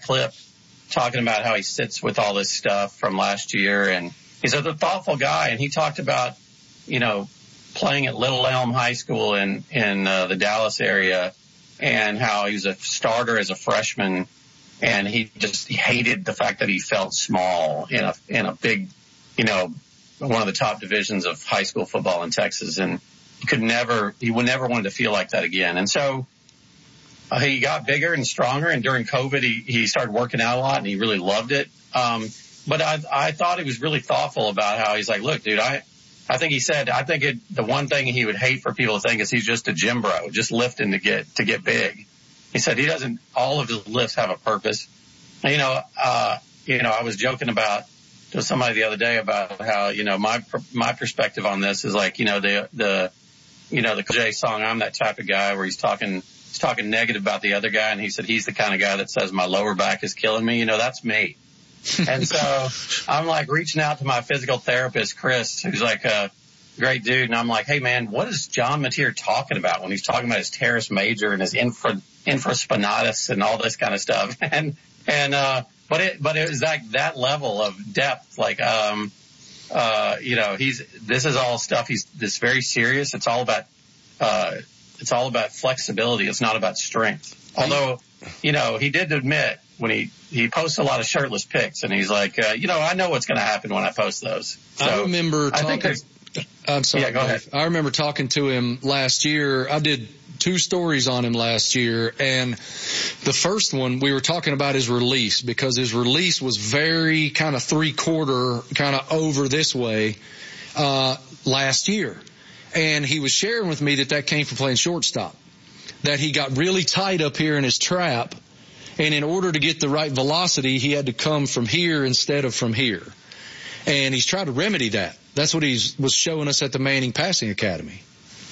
clip talking about how he sits with all this stuff from last year. And he's a thoughtful guy. And he talked about, playing at Little Elm High School in the Dallas area, and how he was a starter as a freshman. And he hated the fact that he felt small in a big, one of the top divisions of high school football in Texas. And he would never want to feel like that again. And so he got bigger and stronger. And during COVID, he started working out a lot, and he really loved it. But I thought he was really thoughtful about how he's like, look, dude, I think he said, the one thing he would hate for people to think is he's just a gym bro, just lifting to get big. He said all of his lifts have a purpose. And, I was joking to somebody the other day about how, my perspective on this is like, the Jay song, I'm that type of guy, where he's talking negative about the other guy. And he said, he's the kind of guy that says my lower back is killing me. That's me. And so I'm like reaching out to my physical therapist, Chris, who's like a great dude. And I'm like, hey man, what is John Mateer talking about when he's talking about his teres major and his infraspinatus and all this kind of stuff? But it was like that level of depth. Like, this is all stuff. This very serious. It's all about flexibility. It's not about strength. Although, he did admit when he posts a lot of shirtless pics, and he's like, I know what's going to happen when I post those. So I remember talking. I'm sorry. Yeah, go ahead. I remember talking to him last year. I did 2 stories on him last year, and the first one we were talking about his release, because his release was very kind of 3/4 kind of over this way last year. And he was sharing with me that came from playing shortstop, that he got really tight up here in his trap, and in order to get the right velocity, he had to come from here instead of from here. And he's trying to remedy that. That's what he was showing us at the Manning Passing Academy.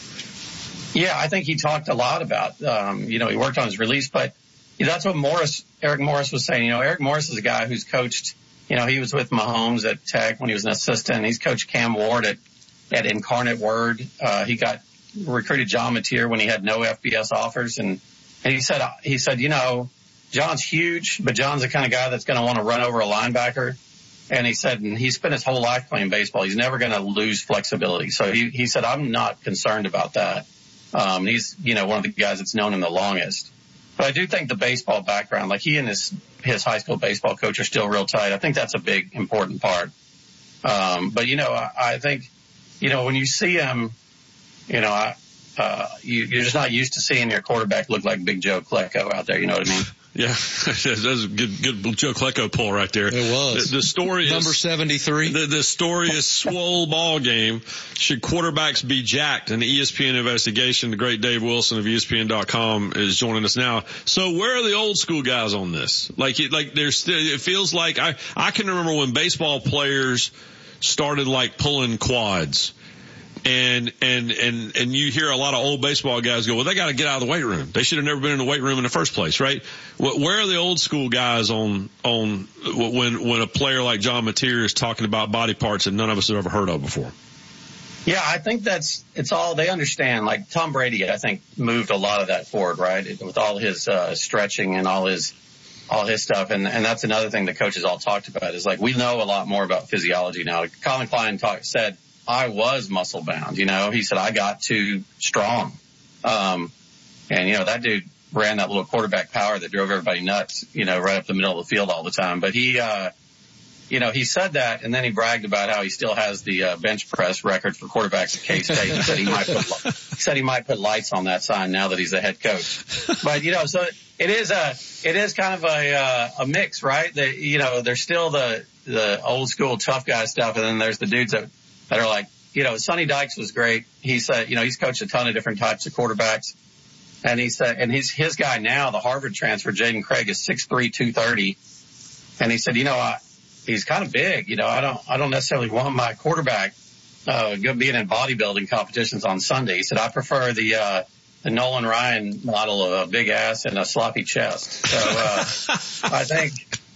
Yeah, I think he talked a lot about, he worked on his release, but that's what Eric Morris was saying. Eric Morris is a guy who's coached, he was with Mahomes at Tech when he was an assistant. He's coached Cam Ward at Incarnate Word. He recruited John Mateer when he had no FBS offers. And he said, John's huge, but John's the kind of guy that's going to want to run over a linebacker. And he said, and he spent his whole life playing baseball. He's never going to lose flexibility. So he said, I'm not concerned about that. He's, one of the guys that's known him the longest. But I do think the baseball background, like he and his high school baseball coach are still real tight. I think that's a big, important part. But I think, when you see him, you're just not used to seeing your quarterback look like Big Joe Klecko out there. You know what I mean? Yeah, that was a good Joe Klecko pull right there. It was. The story is number 73. The story is swole ball game. Should quarterbacks be jacked? An ESPN investigation. The great Dave Wilson of ESPN.com is joining us now. So where are the old school guys on this? It feels like I can remember when baseball players started pulling quads. And you hear a lot of old baseball guys go, well, they got to get out of the weight room. They should have never been in the weight room in the first place, right? Where are the old school guys on when a player like John Mateer is talking about body parts that none of us have ever heard of before? Yeah, I think it's all they understand. Like Tom Brady, I think moved a lot of that forward, right? With all his stretching and all his stuff. And that's another thing the coaches all talked about is we know a lot more about physiology now. Colin Klein said, I was muscle bound, he said, I got too strong. And that dude ran that little quarterback power that drove everybody nuts, right up the middle of the field all the time. But he said that, and then he bragged about how he still has the bench press record for quarterbacks at K-State. He said he might put lights on that sign now that he's the head coach. But, so it is kind of a mix, right? There's still the old school tough guy stuff. And then there's the dudes that are like, Sonny Dykes was great. He said, he's coached a ton of different types of quarterbacks. And he said, and his guy now, the Harvard transfer, Jaden Craig, is 6'3", 230. And he said, he's kind of big. I don't necessarily want my quarterback, being in bodybuilding competitions on Sunday. He said, I prefer the Nolan Ryan model of a big ass and a sloppy chest. So, I think,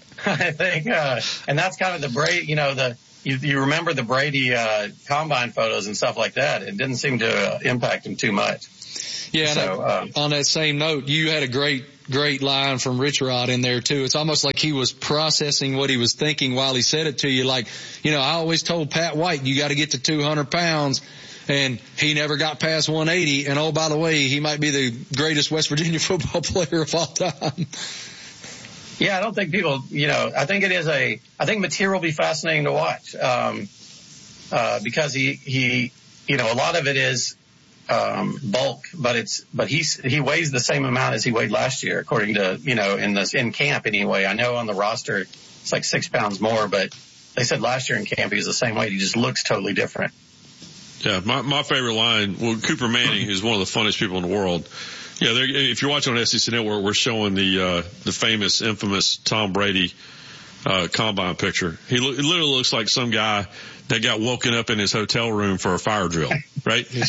and that's kind of the Brady, you remember the Brady combine photos and stuff like that. It didn't seem to impact him too much. Yeah. So, on that same note, you had a great line from Rich Rod in there too. It's almost like he was processing what he was thinking while he said it to you. Like, I always told Pat White, you got to get to 200 pounds. And he never got past 180. And oh, by the way, he might be the greatest West Virginia football player of all time. Yeah, I don't think people, I think I think Mateer will be fascinating to watch, because he, a lot of it is, bulk, but he weighs the same amount as he weighed last year, according to, in camp anyway. I know on the roster it's like 6 pounds more, but they said last year in camp he was the same weight. He just looks totally different. Yeah, my favorite line, Cooper Manning, who's one of the funniest people in the world. Yeah, if you're watching on SEC Network, we're showing the famous, infamous Tom Brady, combine picture. He literally looks like some guy that got woken up in his hotel room for a fire drill, right? But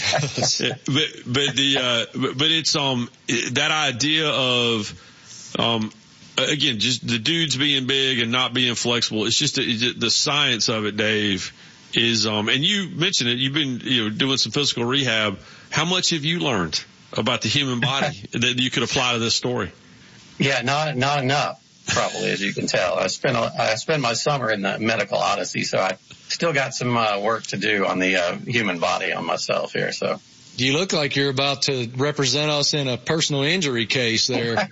it's, that idea of, again, just the dudes being big and not being flexible. It's just the science of it, Dave. Is and you mentioned it, you've been doing some physical rehab. How much have you learned about the human body that you could apply to this story? Yeah, not enough, probably, as you can tell. I spent my summer in the medical odyssey, so I still got some work to do on the human body on myself here. So you look like you're about to represent us in a personal injury case there.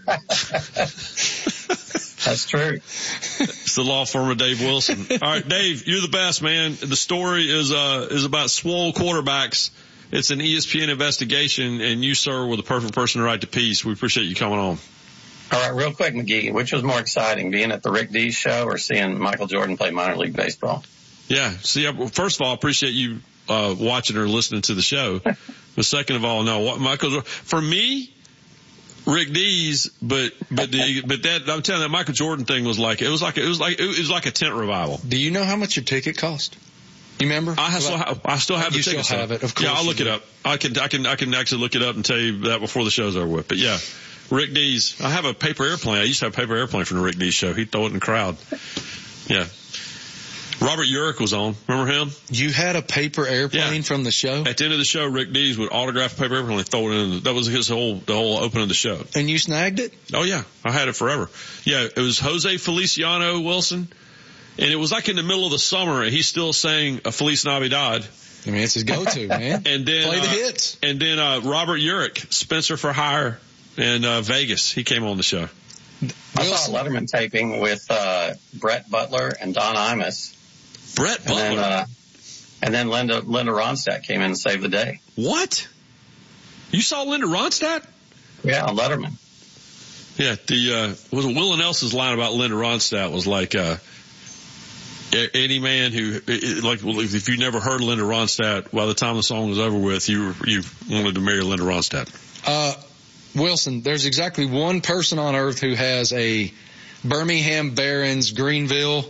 That's true. It's the law firm of Dave Wilson. All right, Dave, you're the best, man. The story is about swole quarterbacks. It's an ESPN investigation, and you, sir, were the perfect person to write the piece. We appreciate you coming on. All right, real quick, McGee, which was more exciting, being at the Rick Dees show or seeing Michael Jordan play minor league baseball? Yeah. See, first of all, I appreciate you watching or listening to the show. But second of all, no, for me, Rick Dees, but that, I'm telling you, that Michael Jordan thing was like a tent revival. Do you know how much your ticket cost? You remember? I still have the ticket. You still have it, of course. Yeah, I'll look it up. I can actually look it up and tell you that before the show's over with. But yeah, Rick Dees. I have a paper airplane. I used to have a paper airplane from the Rick Dees show. He'd throw it in the crowd. Yeah. Robert Urich was on. Remember him? You had a paper airplane from the show? At the end of the show, Rick Dees would autograph a paper airplane and throw it in. That was the whole opening of the show. And you snagged it? Oh yeah. I had it forever. Yeah. It was Jose Feliciano Wilson. And it was like in the middle of the summer and he's still saying a Feliz Navidad. I mean, it's his go-to, man. And then, play the hits. And then, Robert Urich, Spencer for Hire in, Vegas. He came on the show. I saw a Letterman taping with, Brett Butler and Don Imus. Brett Butler? And then Linda Ronstadt came in and saved the day. What? You saw Linda Ronstadt? Yeah, on Letterman. Yeah, was Will and Nelson's line about Linda Ronstadt was like, any man who, like, if you never heard Linda Ronstadt, by the time the song was over with, you wanted to marry Linda Ronstadt. Wilson, there's exactly one person on earth who has a Birmingham Barons Greenville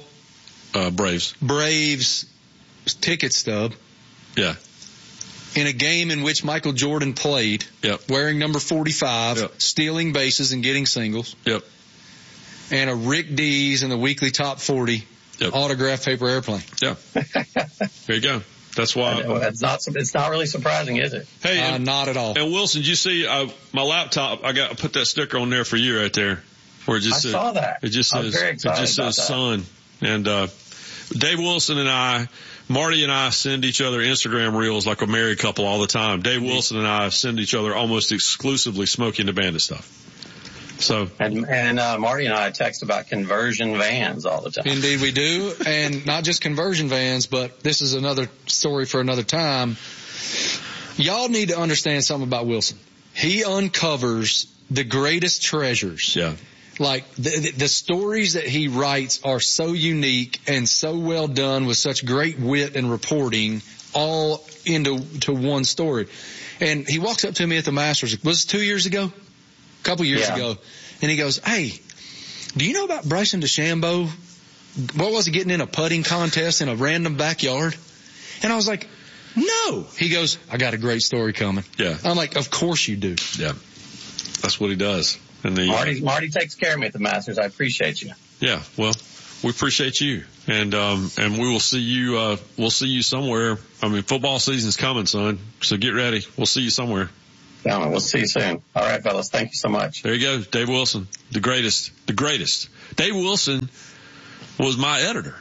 Braves ticket stub. Yeah. In a game in which Michael Jordan played, wearing number 45, stealing bases and getting singles. Yep. And a Rick Dees in the weekly top 40. Autograph paper airplane. Yeah. There you go. That's why. It's not really surprising, is it? Hey, not at all. And Wilson, did you see my laptop? I put that sticker on there for you right there. Where it just I saw that. It just says, very excited it just says about son. And, Dave Wilson and Marty and I send each other Instagram reels like a married couple all the time. Dave Wilson and I send each other almost exclusively Smokey and the Bandit stuff. So and Marty and I text about conversion vans all the time. Indeed we do. And not just conversion vans, but this is another story for another time. Y'all need to understand something about Wilson. He uncovers the greatest treasures. Yeah. Like the stories that he writes are so unique and so well done with such great wit and reporting all into one story. And he walks up to me at the Masters. Was it 2 years ago? A couple years ago. And he goes, hey, do you know about Bryson DeChambeau? What was he getting in a putting contest in a random backyard? And I was like, no. He goes, I got a great story coming. Yeah. I'm like, of course you do. Yeah. That's what he does. And Marty takes care of me at the Masters. I appreciate you. Yeah. Well, we appreciate you. And we will see you, we'll see you somewhere. I mean, football season's coming, son. So get ready. We'll see you somewhere. Yeah, we'll see you soon. All right, fellas. Thank you so much. There you go. Dave Wilson, the greatest. Dave Wilson was my editor.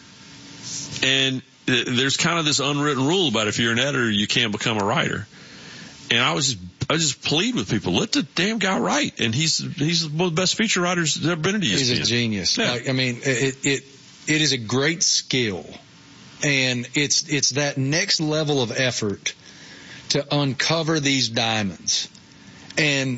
And there's kind of this unwritten rule about if you're an editor, you can't become a writer. And I just plead with people, let the damn guy write. And he's one of the best feature writers that ever been in ESPN. He's a genius. Yeah. I mean, it is a great skill. And it's that next level of effort to uncover these diamonds. And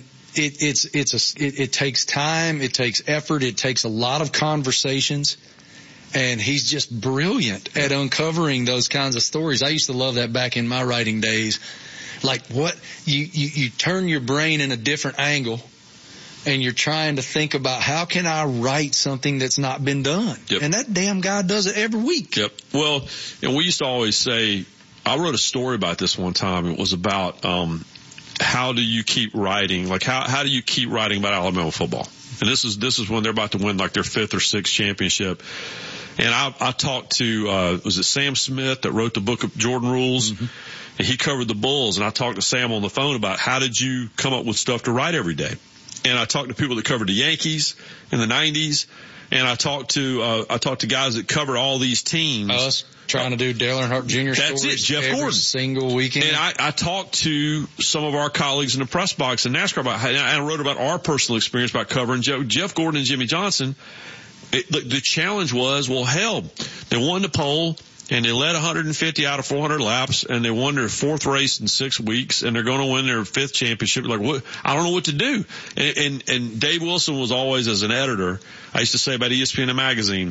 it takes time, it takes effort, it takes a lot of conversations. And he's just brilliant at uncovering those kinds of stories. I used to love that back in my writing days. Like what you turn your brain in a different angle and you're trying to think about how can I write something that's not been done? Yep. And that damn guy does it every week. Yep. Well, and we used to always say, I wrote a story about this one time. It was about, how do you keep writing? Like how do you keep writing about Alabama football? And this is when they're about to win like their 5th or 6th championship. And I talked to, was it Sam Smith that wrote the book of Jordan Rules? Mm-hmm. And he covered the Bulls. And I talked to Sam on the phone about how did you come up with stuff to write every day? And I talked to people that covered the Yankees in the 90s. And I talked to guys that cover all these teams. Us trying to do Dale Earnhardt Jr. That's stories it, Jeff every Gordon. Single weekend. And I talked to some of our colleagues in the press box in NASCAR about, and I wrote about our personal experience about covering Jeff Gordon and Jimmy Johnson. The challenge was, well, hell, they won the pole and they led 150 out of 400 laps and they won their 4th race in 6 weeks and they're going to win their 5th championship. Like, what? I don't know what to do. And Dave Wilson was always, as an editor, I used to say about ESPN magazine,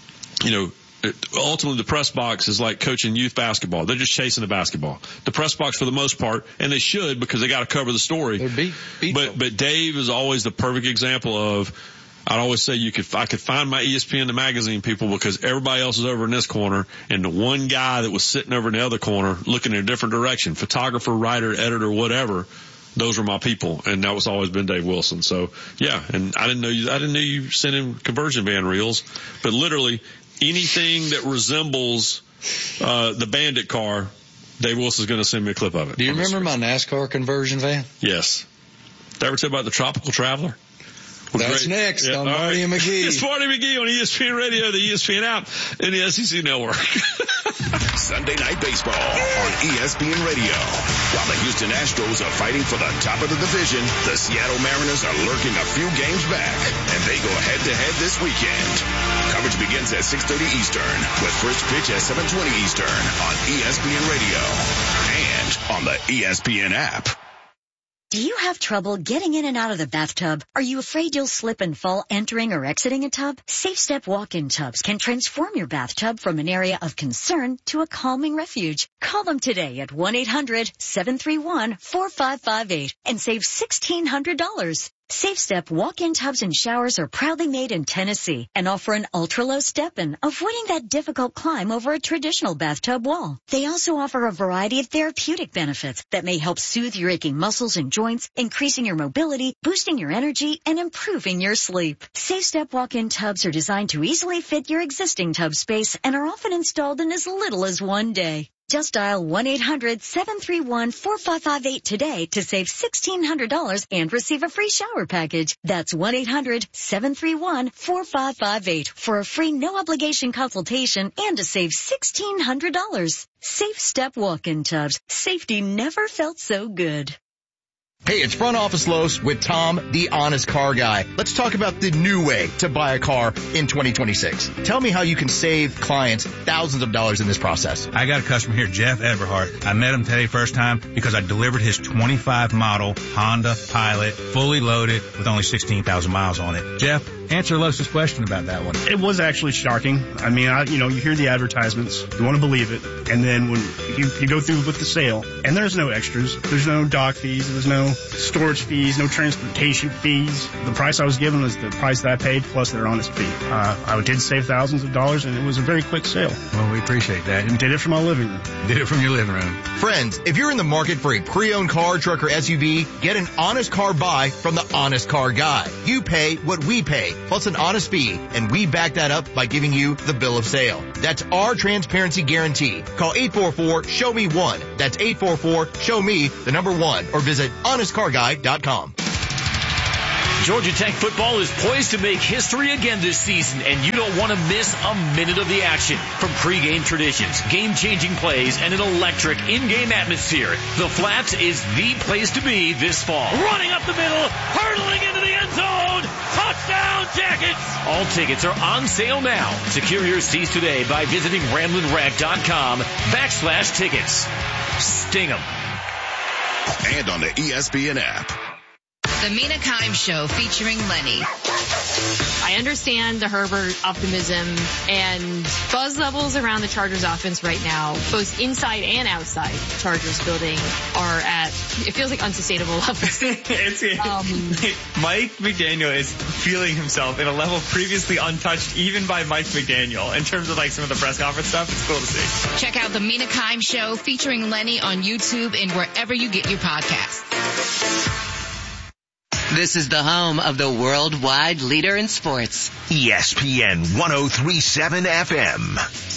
ultimately the press box is like coaching youth basketball. They're just chasing the basketball. The press box for the most part, and they should because they got to cover the story. But Dave is always the perfect example of, I'd always say I could find my ESPN the magazine people because everybody else is over in this corner and the one guy that was sitting over in the other corner looking in a different direction, photographer, writer, editor, whatever, those were my people. And that was always been Dave Wilson. So yeah, and I didn't know you sent him conversion van reels, but literally anything that resembles, the Bandit car, Dave Wilson's going to send me a clip of it. Do you remember my NASCAR conversion van? Yes. Did I ever tell you about the Tropical Traveler? That's great. Next on Marty and McGee. It's Marty McGee on ESPN Radio, the ESPN app, and the SEC Network. Sunday Night Baseball on ESPN Radio. While the Houston Astros are fighting for the top of the division, the Seattle Mariners are lurking a few games back, and they go head-to-head this weekend. Coverage begins at 6:30 Eastern, with first pitch at 7:20 Eastern on ESPN Radio and on the ESPN app. Do you have trouble getting in and out of the bathtub? Are you afraid you'll slip and fall entering or exiting a tub? Safe Step walk-in tubs can transform your bathtub from an area of concern to a calming refuge. Call them today at 1-800-731-4558 and save $1,600. Safe Step walk-in tubs and showers are proudly made in Tennessee and offer an ultra-low step-in, avoiding that difficult climb over a traditional bathtub wall. They also offer a variety of therapeutic benefits that may help soothe your aching muscles and joints, increasing your mobility, boosting your energy, and improving your sleep. Safe Step walk-in tubs are designed to easily fit your existing tub space and are often installed in as little as 1 day. Just dial 1-800-731-4558 today to save $1,600 and receive a free shower package. That's 1-800-731-4558 for a free no-obligation consultation and to save $1,600. Safe Step walk-in tubs. Safety never felt so good. Hey, it's Front Office Los with Tom, the honest car guy. Let's talk about the new way to buy a car in 2026. Tell me how you can save clients thousands of dollars in this process. I got a customer here, Jeff Everhart. I met him today first time because I delivered his 25 model Honda Pilot, fully loaded with only 16,000 miles on it. Jeff, answer Los's question about that one. It was actually shocking. I mean, you hear the advertisements, you want to believe it, and then when you go through with the sale, and there's no extras, there's no dock fees, there's no storage fees, no transportation fees. The price I was given was the price that I paid plus their honest fee. I did save thousands of dollars, and it was a very quick sale. Well, we appreciate that. And did it from my living room. Did it from your living room. Friends, if you're in the market for a pre-owned car, truck, or SUV, get an honest car buy from the honest car guy. You pay what we pay. say, plus an honest fee, and we back that up by giving you the bill of sale. That's our transparency guarantee. Call 844-SHOW-ME-1. That's 844-SHOW-ME, the number 1, or visit honestcarguy.com. Georgia Tech football is poised to make history again this season, and you don't want to miss a minute of the action. From pregame traditions, game-changing plays, and an electric in-game atmosphere, the Flats is the place to be this fall. Running up the middle, hurtling into the end zone, touchdown Jackets! All tickets are on sale now. Secure your seats today by visiting RamblingWreck.com/tickets. Sting 'em. And on the ESPN app. The Mina Kimes Show featuring Lenny. I understand the Herbert optimism and buzz levels around the Chargers offense right now, both inside and outside Chargers building, are at, it feels like unsustainable levels. Mike McDaniel is feeling himself in a level previously untouched even by Mike McDaniel in terms of like some of the press conference stuff. It's cool to see. Check out the Mina Kimes Show featuring Lenny on YouTube and wherever you get your podcasts. This is the home of the worldwide leader in sports. ESPN 103.7 FM.